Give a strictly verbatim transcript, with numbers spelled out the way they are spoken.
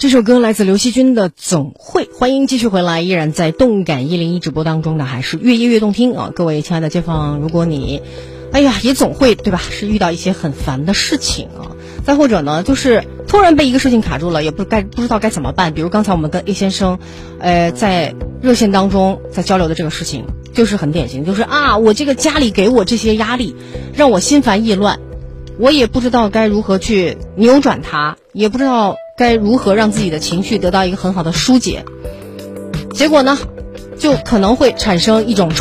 这首歌来自刘惜君的《总会》，欢迎继续回来，依然在动感一零一直播当中的还是越夜越动听啊！各位亲爱的街坊，如果你哎呀也总会对吧，是遇到一些很烦的事情啊，再或者呢就是突然被一个事情卡住了，也不该不知道该怎么办。比如刚才我们跟 A 先生呃在热线当中在交流的这个事情就是很典型，就是啊我这个家里给我这些压力让我心烦意乱，我也不知道该如何去扭转它，也不知道该如何让自己的情绪得到一个很好的疏解，结果呢就可能会产生一种